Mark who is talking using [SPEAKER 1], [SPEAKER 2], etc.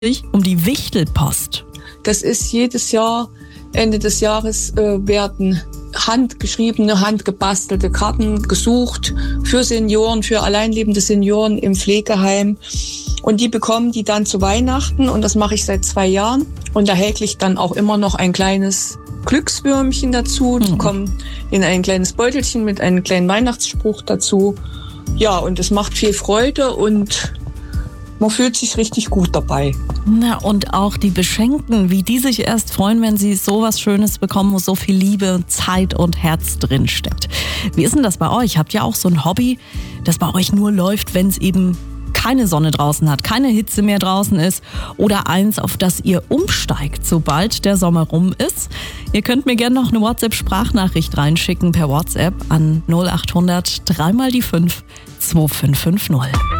[SPEAKER 1] um die Wichtelpost.
[SPEAKER 2] Das ist jedes Jahr, Ende des Jahres werden handgeschriebene, handgebastelte Karten gesucht für Senioren, für alleinlebende Senioren im Pflegeheim. Und die bekommen die dann zu Weihnachten und das mache ich seit 2 Jahren. Und da häkle ich dann auch immer noch ein kleines Glückswürmchen dazu. Die kommen in ein kleines Beutelchen mit einem kleinen Weihnachtsspruch dazu. Ja, und es macht viel Freude und man fühlt sich richtig gut dabei.
[SPEAKER 1] Na, und auch die Beschenkten, wie die sich erst freuen, wenn sie sowas Schönes bekommen, wo so viel Liebe, Zeit und Herz drin steckt. Wie ist denn das bei euch? Habt ihr auch so ein Hobby, das bei euch nur läuft, wenn es eben keine Sonne draußen hat, keine Hitze mehr draußen ist oder eins, auf das ihr umsteigt, sobald der Sommer rum ist? Ihr könnt mir gerne noch eine WhatsApp-Sprachnachricht reinschicken per WhatsApp an 0800 3 mal die 5 2550.